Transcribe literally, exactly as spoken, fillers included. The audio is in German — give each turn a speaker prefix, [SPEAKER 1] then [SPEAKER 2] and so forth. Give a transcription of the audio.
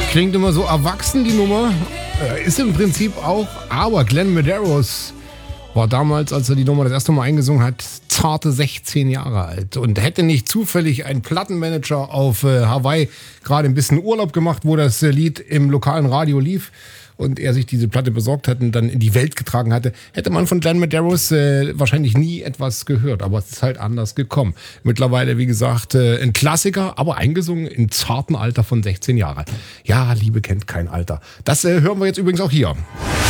[SPEAKER 1] Klingt immer so erwachsen, die Nummer. Äh, ist im Prinzip auch, aber Glenn Medeiros war damals, als er die Nummer das erste Mal eingesungen hat, zarte sechzehn Jahre alt und hätte nicht zufällig ein Plattenmanager auf äh, Hawaii gerade ein bisschen Urlaub gemacht, wo das äh, Lied im lokalen Radio lief und er sich diese Platte besorgt hat und dann in die Welt getragen hatte, hätte man von Glenn Medeiros äh, wahrscheinlich nie etwas gehört. Aber es ist halt anders gekommen. Mittlerweile, wie gesagt, äh, ein Klassiker, aber eingesungen im zarten Alter von sechzehn Jahren. Ja, Liebe kennt kein Alter. Das äh, hören wir jetzt übrigens auch hier.